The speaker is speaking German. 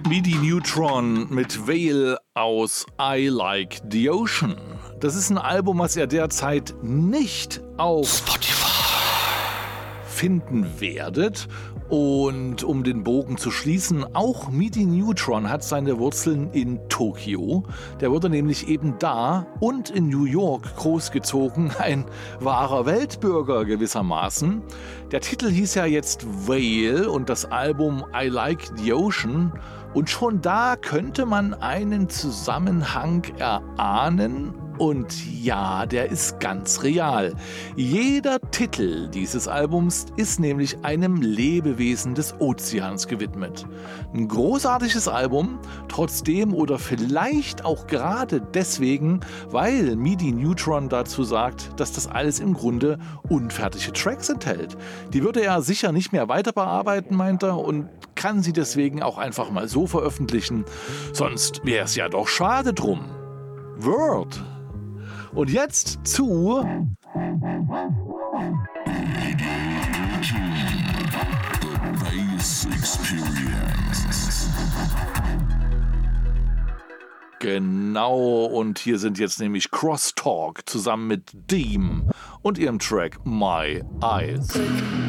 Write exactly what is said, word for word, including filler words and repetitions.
Midi Neutron mit Whale aus I Like the Ocean. Das ist ein Album, was ihr derzeit nicht auf Spotify finden werdet. Und um den Bogen zu schließen, auch Midi Neutron hat seine Wurzeln in Tokio. Der wurde nämlich eben da und in New York großgezogen, ein wahrer Weltbürger gewissermaßen. Der Titel hieß ja jetzt Whale und das Album I Like the Ocean. Und schon da könnte man einen Zusammenhang erahnen. Und ja, der ist ganz real. Jeder Titel dieses Albums ist nämlich einem Lebewesen des Ozeans gewidmet. Ein großartiges Album, trotzdem oder vielleicht auch gerade deswegen, weil Midi Neutron dazu sagt, dass das alles im Grunde unfertige Tracks enthält. Die würde er sicher nicht mehr weiter bearbeiten, meint er, und kann sie deswegen auch einfach mal so veröffentlichen. Sonst wäre es ja doch schade drum. Word. Und jetzt zu Genau, und hier sind jetzt nämlich Crosstalk zusammen mit Deem und ihrem Track My Eyes.